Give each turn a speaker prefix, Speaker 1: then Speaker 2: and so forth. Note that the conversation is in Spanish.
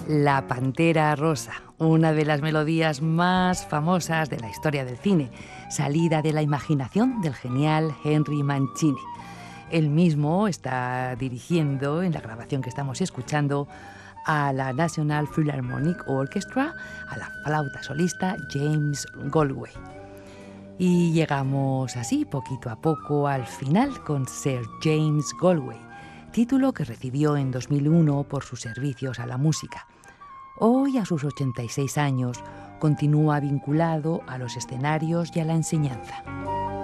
Speaker 1: La Pantera Rosa, una de las melodías más famosas de la historia del cine, salida de la imaginación del genial Henry Mancini. Él mismo está dirigiendo, en la grabación que estamos escuchando, a la National Philharmonic Orchestra, a la flauta solista James Galway. Y llegamos así, poquito a poco, al final con Sir James Galway, título que recibió en 2001 por sus servicios a la música. Hoy, a sus 86 años, continúa vinculado a los escenarios y a la enseñanza.